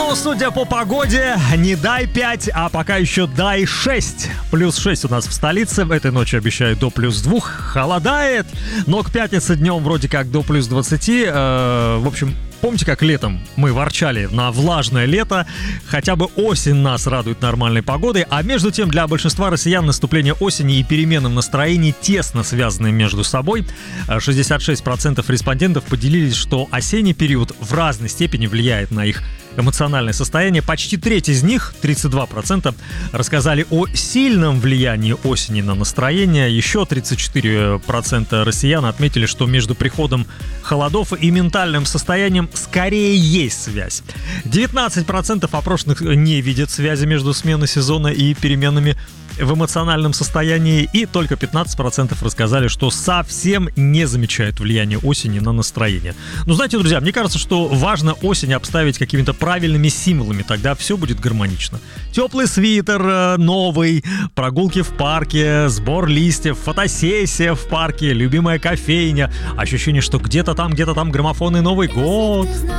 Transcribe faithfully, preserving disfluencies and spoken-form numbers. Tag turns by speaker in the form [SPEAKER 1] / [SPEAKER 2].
[SPEAKER 1] Ну, судя по погоде, не дай пять, а пока еще дай шесть. Плюс шесть у нас в столице. Этой ночью обещают до плюс двух. Холодает, но к пятнице днем вроде как до плюс двадцати. Э, в общем, помните, как летом мы ворчали на влажное лето? Хотя бы осень нас радует нормальной погодой. А между тем, для большинства россиян наступление осени и перемены в настроении тесно связаны между собой. шестьдесят шесть процентов респондентов поделились, что осенний период в разной степени влияет на их эмоциональное состояние. Почти треть из них, тридцать два процента, рассказали о сильном влиянии осени на настроение. Еще тридцать четыре процента россиян отметили, что между приходом холодов и ментальным состоянием скорее есть связь. девятнадцать процентов опрошенных не видят связи между сменой сезона и переменами в эмоциональном состоянии, и только пятнадцать процентов рассказали, что совсем не замечают влияние осени на настроение. Ну, знаете, друзья, мне кажется, что важно осень обставить какими-то правильными символами, тогда все будет гармонично. Теплый свитер новый, прогулки в парке, сбор листьев, фотосессия в парке, любимая кофейня, ощущение, что где-то там, где-то там граммофон и Новый год.